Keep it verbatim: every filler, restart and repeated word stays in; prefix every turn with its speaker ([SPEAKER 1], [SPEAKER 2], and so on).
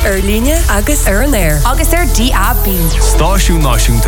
[SPEAKER 1] ar líne agus ar an air.
[SPEAKER 2] Agus ar D A B.
[SPEAKER 3] Stáisiún náisiúnta